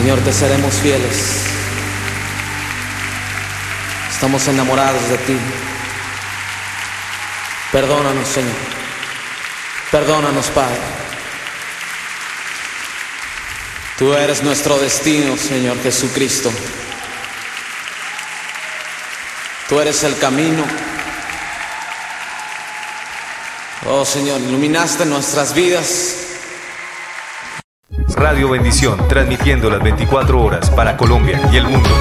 Señor, te seremos fieles. Estamos enamorados de ti. Perdónanos, Señor. Perdónanos, Padre. Tú eres nuestro destino, Señor Jesucristo. Tú eres el camino. Oh, Señor, iluminaste nuestras vidas. Radio Bendición, transmitiendo las 24 horas para Colombia y el mundo.